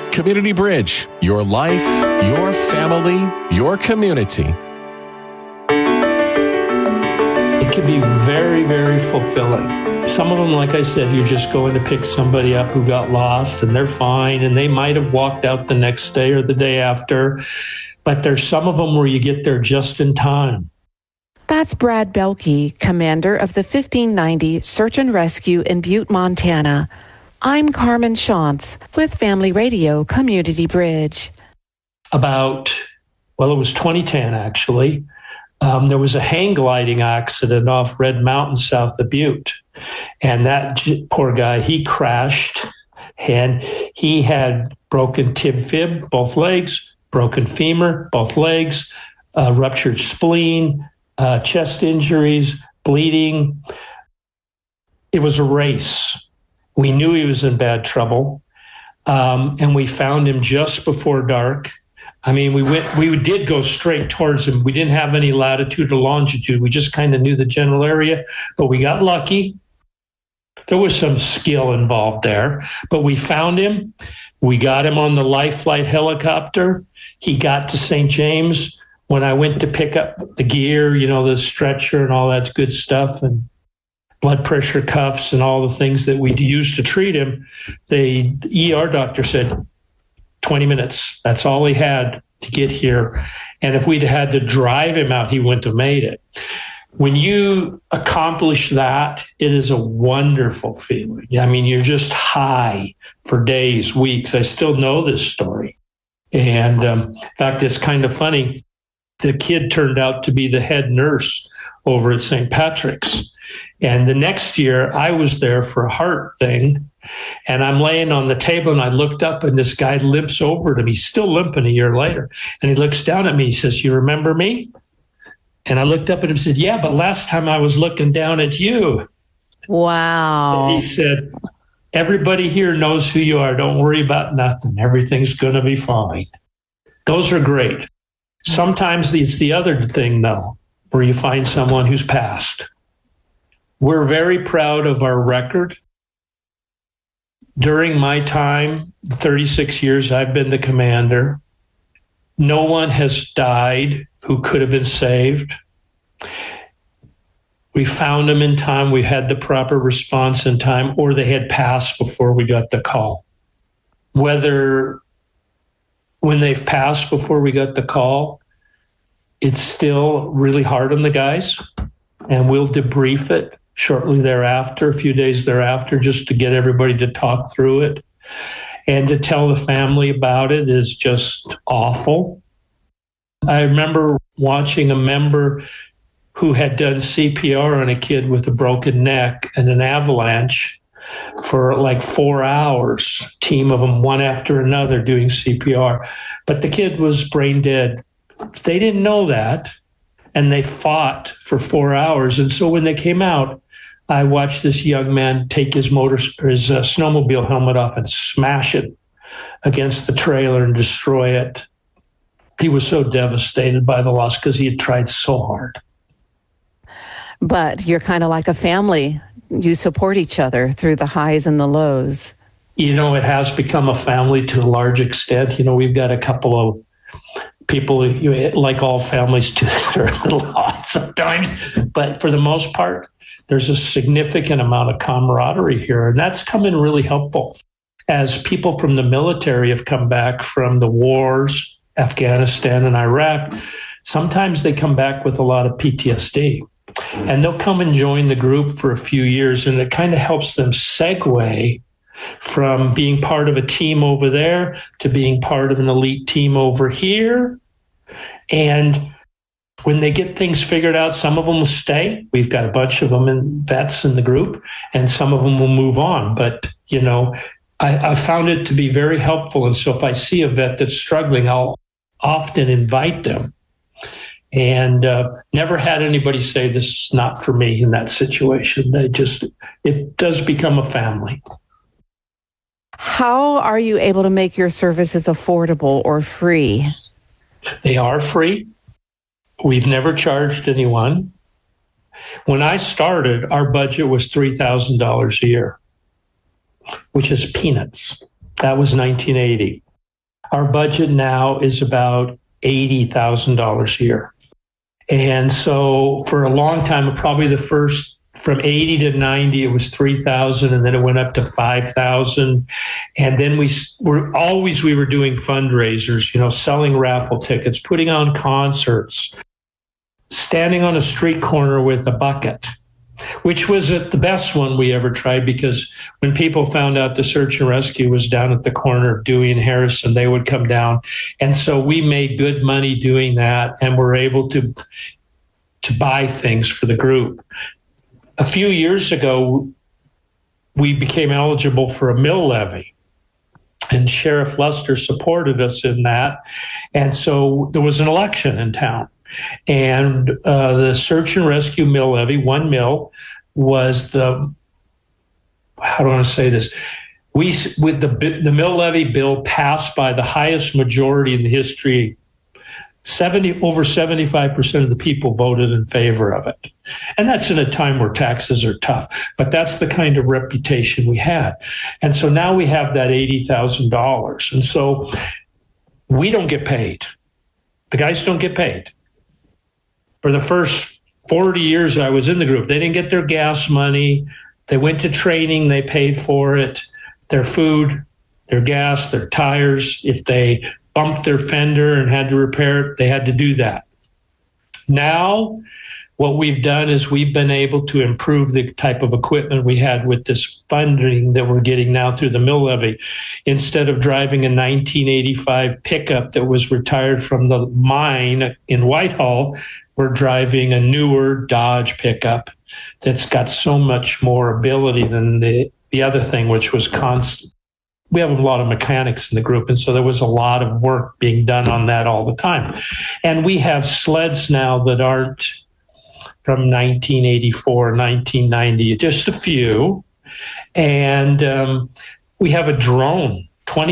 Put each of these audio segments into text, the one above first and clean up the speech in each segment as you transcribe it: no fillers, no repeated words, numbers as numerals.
Community Bridge, your life, your family, your community. It can be very, very fulfilling. Some of them, like I said, you're just going to pick somebody up who got lost and they're fine and they might have walked out the next day or the day after. But there's some of them where you get there just in time. That's Brad Belke, commander of the 1590 Search and Rescue in Butte, Montana. I'm Carmen Shantz with Family Radio Community Bridge. It was 2010 actually. There was a hang gliding accident off Red Mountain south of Butte. And that poor guy, he crashed and he had broken tib-fib, both legs, broken femur, both legs, ruptured spleen, chest injuries, bleeding. It was a race. We knew he was in bad trouble, and we found him just before dark. I mean, we did go straight towards him. We didn't have any latitude or longitude. We just kind of knew the general area, but we got lucky. There was some skill involved there, but we found him. We got him on the Life Flight helicopter. He got to St. James. When I went to pick up the gear, the stretcher and all that good stuff and blood pressure cuffs and all the things that we used to treat him, the ER doctor said 20 minutes. That's all he had to get here. And if we'd had to drive him out, he wouldn't have made it. When you accomplish that, it is a wonderful feeling. I mean, you're just high for days, weeks. I still know this story. And in fact, it's kind of funny. The kid turned out to be the head nurse over at St. Patrick's. And the next year I was there for a heart thing and I'm laying on the table and I looked up and this guy limps over to me. He's still limping a year later. And he looks down at me. He says, "You remember me?" And I looked up at him and said, "Yeah, but last time I was looking down at you." Wow. And he said, "Everybody here knows who you are. Don't worry about nothing. Everything's going to be fine." Those are great. Sometimes it's the other thing, though, where you find someone who's passed. We're very proud of our record. During my time, 36 years I've been the commander, no one has died who could have been saved. We found them in time. We had the proper response in time, or they had passed before we got the call. Whether when they've passed before we got the call, it's still really hard on the guys, and we'll debrief it shortly thereafter, a few days thereafter, just to get everybody to talk through it. And to tell the family about it is just awful. I remember watching a member who had done CPR on a kid with a broken neck and an avalanche for like 4 hours, team of them, one after another doing CPR. But the kid was brain dead. They didn't know that, and they fought for 4 hours. And so when they came out, I watched this young man take his snowmobile helmet off and smash it against the trailer and destroy it. He was so devastated by the loss because he had tried so hard. But you're kind of like a family. You support each other through the highs and the lows. It has become a family to a large extent. We've got a couple of people, like all families do, that are a little odd sometimes. But for the most part, there's a significant amount of camaraderie here. And that's come in really helpful. As people from the military have come back from the wars, Afghanistan and Iraq, sometimes they come back with a lot of PTSD. And they'll come and join the group for a few years, and it kind of helps them segue from being part of a team over there to being part of an elite team over here. And when they get things figured out, some of them will stay. We've got a bunch of them in vets in the group, and some of them will move on. But, I found it to be very helpful. And so if I see a vet that's struggling, I'll often invite them. And never had anybody say this is not for me in that situation. It does become a family. How are you able to make your services affordable or free? They are free. We've never charged anyone. When I started, our budget was $3,000 a year, which is peanuts. That was 1980. Our budget now is about $80,000 a year. And so for a long time, probably the first from 80 to 90, it was 3,000, and then it went up to 5,000. And then we were doing fundraisers, selling raffle tickets, putting on concerts, standing on a street corner with a bucket, which was the best one we ever tried, because when people found out the search and rescue was down at the corner of Dewey and Harrison, they would come down. And so we made good money doing that, and were able to buy things for the group. A few years ago, we became eligible for a mill levy, and Sheriff Luster supported us in that. And so there was an election in town, and the search and rescue mill levy, 1 mil, was the, how do I want to say this? With the mill levy bill passed by the highest majority in the history. Over 75% of the people voted in favor of it. And that's in a time where taxes are tough. But that's the kind of reputation we had. And so now we have that $80,000. And so we don't get paid. The guys don't get paid. For the first 40 years I was in the group, they didn't get their gas money. They went to training, they paid for it. Their food, their gas, their tires. If they bumped their fender and had to repair it, they had to do that. Now, what we've done is we've been able to improve the type of equipment we had with this funding that we're getting now through the mill levy. Instead of driving a 1985 pickup that was retired from the mine in Whitehall, we're driving a newer Dodge pickup that's got so much more ability than the other thing, which was constant. We have a lot of mechanics in the group, and so there was a lot of work being done on that all the time. And we have sleds now that aren't from 1984, 1990, just a few. And we have a drone,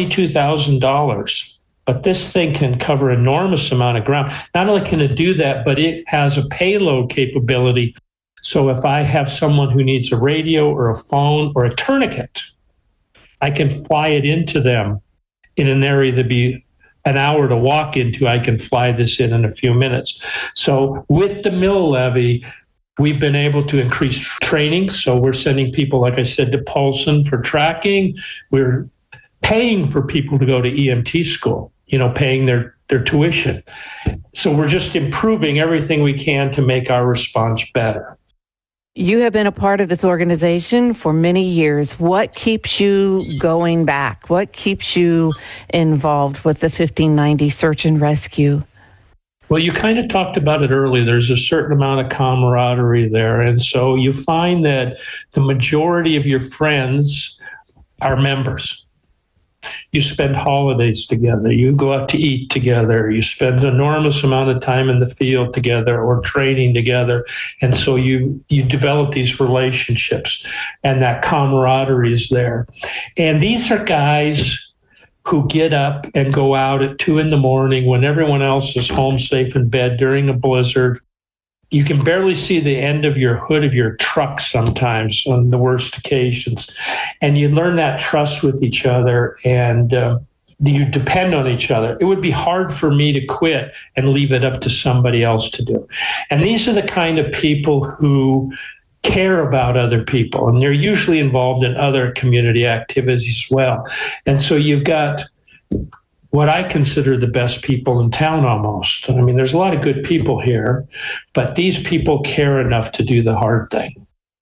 $22,000. But this thing can cover an enormous amount of ground. Not only can it do that, but it has a payload capability. So if I have someone who needs a radio or a phone or a tourniquet, I can fly it into them in an area that'd be an hour to walk into. I can fly this in a few minutes. So with the mill levy, we've been able to increase training. So we're sending people, like I said, to Paulson for tracking. We're paying for people to go to EMT school, paying their tuition. So we're just improving everything we can to make our response better. You have been a part of this organization for many years. What keeps you going back? What keeps you involved with the 1590 Search and Rescue? Well, you kind of talked about it earlier. There's a certain amount of camaraderie there. And so you find that the majority of your friends are members. You spend holidays together. You go out to eat together. You spend an enormous amount of time in the field together or training together. And so you develop these relationships, and that camaraderie is there. And these are guys who get up and go out at 2 a.m. when everyone else is home safe in bed during a blizzard. You can barely see the end of your hood of your truck sometimes on the worst occasions. And you learn that trust with each other, and you depend on each other. It would be hard for me to quit and leave it up to somebody else to do. And these are the kind of people who care about other people, and they're usually involved in other community activities as well. And so you've got what I consider the best people in town almost. I mean, there's a lot of good people here, but these people care enough to do the hard thing.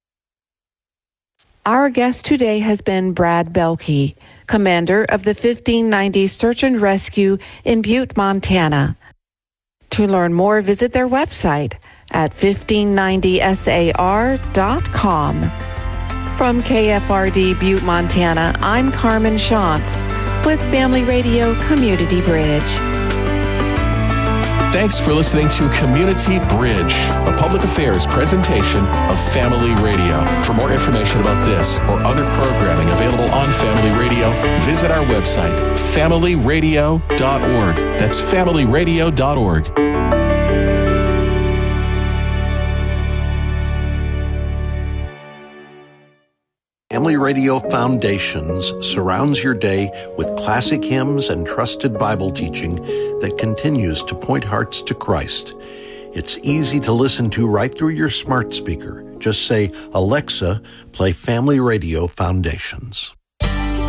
Our guest today has been Brad Belke, commander of the 1590 Search and Rescue in Butte, Montana. To learn more, visit their website at 1590sar.com. From KFRD Butte, Montana, I'm Carmen Shantz with Family Radio Community Bridge. Thanks for listening to Community Bridge, a public affairs presentation of Family Radio. For more information about this or other programming available on Family Radio, visit our website, familyradio.org. That's familyradio.org. Family Radio Foundations surrounds your day with classic hymns and trusted Bible teaching that continues to point hearts to Christ. It's easy to listen to right through your smart speaker. Just say, "Alexa, play Family Radio Foundations."